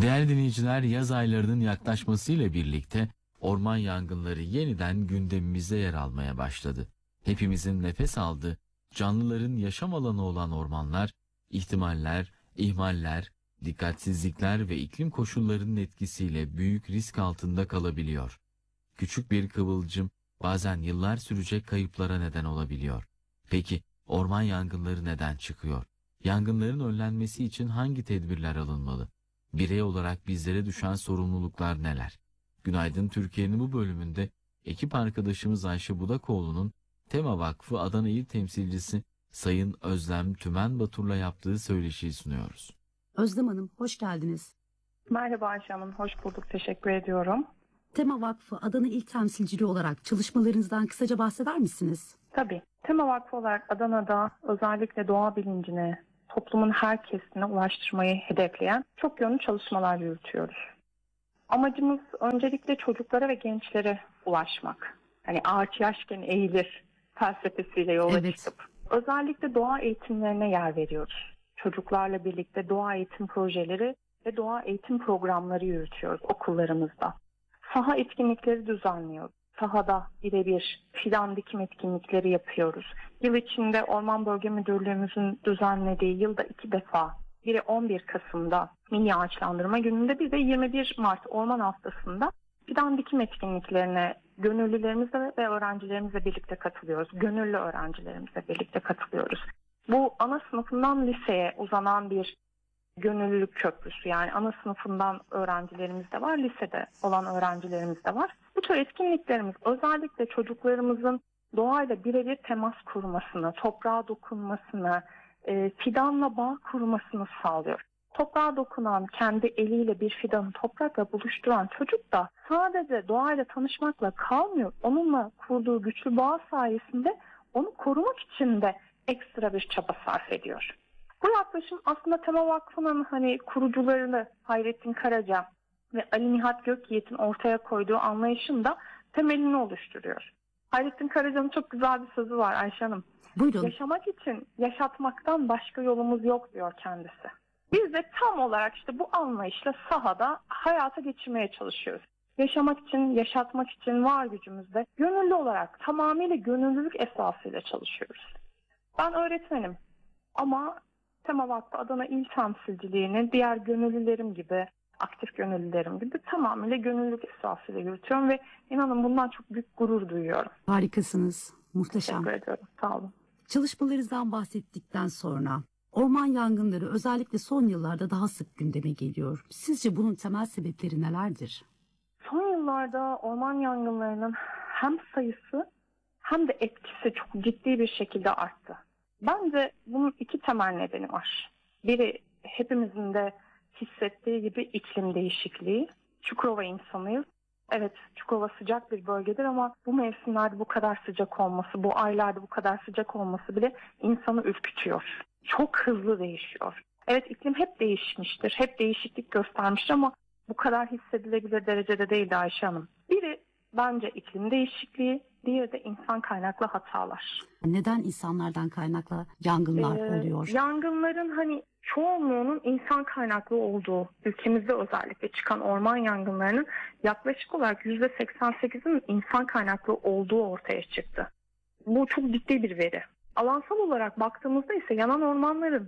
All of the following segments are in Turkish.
Değerli dinleyiciler, yaz aylarının yaklaşmasıyla birlikte orman yangınları yeniden gündemimizde yer almaya başladı. Hepimizin nefes aldığı, canlıların yaşam alanı olan ormanlar, ihtimaller, ihmaller, dikkatsizlikler ve iklim koşullarının etkisiyle büyük risk altında kalabiliyor. Küçük bir kıvılcım bazen yıllar sürecek kayıplara neden olabiliyor. Peki orman yangınları neden çıkıyor? Yangınların önlenmesi için hangi tedbirler alınmalı? Birey olarak bizlere düşen sorumluluklar neler? Günaydın Türkiye'nin bu bölümünde ekip arkadaşımız Ayşe Budakoğlu'nun Tema Vakfı Adana İl Temsilcisi Sayın Özlem Tümen Batur'la yaptığı söyleşiyi sunuyoruz. Özlem Hanım, hoş geldiniz. Merhaba Ayşe Hanım, hoş bulduk. Teşekkür ediyorum. Tema Vakfı Adana İl Temsilciliği olarak çalışmalarınızdan kısaca bahseder misiniz? Tabii. Tema Vakfı olarak Adana'da özellikle doğa bilincine, toplumun her kesimine ulaştırmayı hedefleyen çok yönlü çalışmalar yürütüyoruz. Amacımız öncelikle çocuklara ve gençlere ulaşmak. Hani ağaç yaşken eğilir felsefesiyle yola çıkıp özellikle doğa eğitimlerine yer veriyoruz. Çocuklarla birlikte doğa eğitim projeleri ve doğa eğitim programları yürütüyoruz okullarımızda. Saha etkinlikleri düzenliyoruz. Sahada birebir fidan dikim etkinlikleri yapıyoruz. Yıl içinde Orman Bölge Müdürlüğümüzün düzenlediği yılda 2 defa, biri 11 Kasım'da Milli Ağaçlandırma Günü'nde, bir de 21 Mart Orman Haftası'nda fidan dikim etkinliklerine gönüllülerimizle ve öğrencilerimizle birlikte katılıyoruz. Gönüllü öğrencilerimizle birlikte katılıyoruz. Bu ana sınıfından liseye uzanan bir gönüllülük köprüsü. Yani ana sınıfından öğrencilerimiz de var, lisede olan öğrencilerimiz de var. Bu tür etkinliklerimiz özellikle çocuklarımızın doğayla birebir temas kurmasını, toprağa dokunmasını, fidanla bağ kurmasını sağlıyor. Toprağa dokunan, kendi eliyle bir fidanı toprakla buluşturan çocuk da sadece doğayla tanışmakla kalmıyor. Onunla kurduğu güçlü bağ sayesinde onu korumak için de ekstra bir çaba sarf ediyor. Bu yaklaşım aslında Tema Vakfı'nın kurucularını Hayrettin Karaca ve Ali Nihat Gökyiğit'in ortaya koyduğu anlayışın da temelini oluşturuyor. Hayrettin Karaca'nın çok güzel bir sözü var Ayşe Hanım. Buyurun. Yaşamak için yaşatmaktan başka yolumuz yok diyor kendisi. Biz de tam olarak işte bu anlayışla sahada hayata geçirmeye çalışıyoruz. Yaşamak için, yaşatmak için var gücümüzde gönüllü olarak tamamıyla gönüllülük esasıyla çalışıyoruz. Ben öğretmenim ama Tema Vakfı Adana İl Temsilciliğini diğer gönüllülerim gibi, aktif gönüllülerim gibi tamamıyla gönüllülük esasıyla yürütüyorum ve inanın bundan çok büyük gurur duyuyorum. Harikasınız, muhteşem. Teşekkür ediyorum, sağ olun. Çalışmalarınızdan bahsettikten sonra orman yangınları özellikle son yıllarda daha sık gündeme geliyor. Sizce bunun temel sebepleri nelerdir? Son yıllarda orman yangınlarının hem sayısı hem de etkisi çok ciddi bir şekilde arttı. Bence bunun 2 temel nedeni var. Biri hepimizin de hissettiği gibi iklim değişikliği. Çukurova insanıyız. Evet, Çukurova sıcak bir bölgedir ama bu mevsimlerde bu kadar sıcak olması, bu aylarda bu kadar sıcak olması bile insanı ürkütüyor. Çok hızlı değişiyor. Evet, iklim hep değişmiştir, hep değişiklik göstermiştir ama bu kadar hissedilebilir derecede değildi Ayşe Hanım. Biri bence iklim değişikliği, diğeri de insan kaynaklı hatalar. Neden insanlardan kaynaklı yangınlar oluyor? Yangınların çoğunluğunun insan kaynaklı olduğu, ülkemizde özellikle çıkan orman yangınlarının yaklaşık olarak %88'in insan kaynaklı olduğu ortaya çıktı. Bu çok ciddi bir veri. Alansal olarak baktığımızda ise yanan ormanların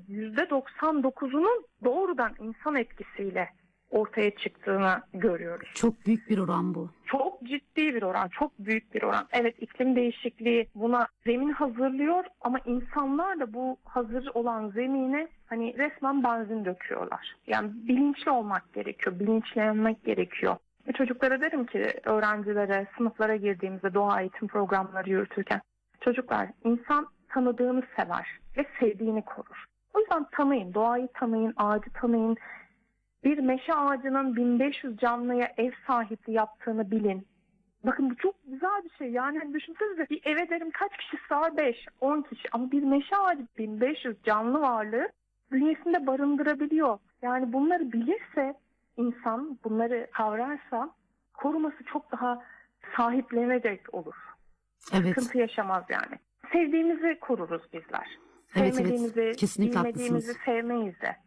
%99'unun doğrudan insan etkisiyle ortaya çıktığını görüyoruz. Çok büyük bir oran bu. Çok ciddi bir oran, çok büyük bir oran. Evet, iklim değişikliği buna zemin hazırlıyor ama insanlar da bu hazır olan zemine resmen benzin döküyorlar. Yani bilinçli olmak gerekiyor, bilinçlenmek gerekiyor. Çocuklara derim ki, öğrencilere, sınıflara girdiğimizde doğa eğitim programları yürütürken, çocuklar insan tanıdığını sever ve sevdiğini korur. O yüzden tanıyın, doğayı tanıyın, ağacı tanıyın. Bir meşe ağacının 1500 canlıya ev sahipliği yaptığını bilin. Bakın bu çok güzel bir şey. Yani düşünsenize, bir eve derim kaç kişi sığar? 5, 10 kişi. Ama bir meşe ağacı 1500 canlı varlığı bünyesinde barındırabiliyor. Yani bunları bilirse insan, bunları kavrarsa koruması çok daha sahiplenecek olur. Evet. Sıkıntı yaşamaz yani. Sevdiğimizi koruruz bizler. Evet, Sevmediğimizi, kesinlikle bilmediğimizi haklısınız. sevmeyiz de.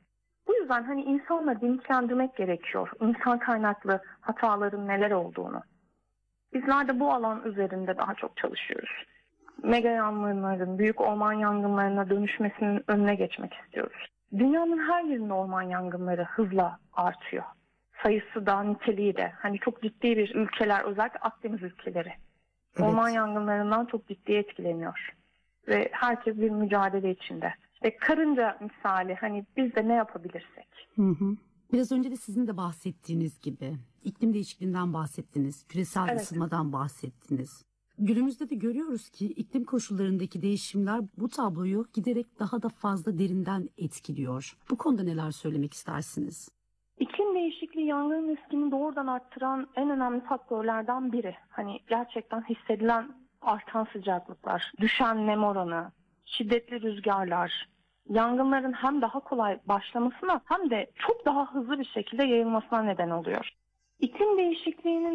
Bu yüzden hani insanları bilinçlendirmek gerekiyor. İnsan kaynaklı hataların neler olduğunu. Bizler de bu alan üzerinde daha çok çalışıyoruz. Mega yangınların, büyük orman yangınlarına dönüşmesinin önüne geçmek istiyoruz. Dünyanın her yerinde orman yangınları hızla artıyor. Sayısı da, niteliği de. Hani çok ciddi bir ülkeler, özellikle Akdeniz ülkeleri. Evet. Orman yangınlarından çok ciddi etkileniyor. Ve herkes bir mücadele içinde. Ve karınca misali, hani biz de ne yapabilirsek. Hı hı. Biraz önce de sizin de bahsettiğiniz gibi iklim değişikliğinden bahsettiniz, küresel Evet. ısınmadan bahsettiniz. Günümüzde de görüyoruz ki iklim koşullarındaki değişimler bu tabloyu giderek daha da fazla derinden etkiliyor. Bu konuda neler söylemek istersiniz? İklim değişikliği yangın riskini doğrudan arttıran en önemli faktörlerden biri. Hani gerçekten hissedilen artan sıcaklıklar, düşen nem oranı, şiddetli rüzgarlar, yangınların hem daha kolay başlamasına hem de çok daha hızlı bir şekilde yayılmasına neden oluyor. İklim değişikliğinin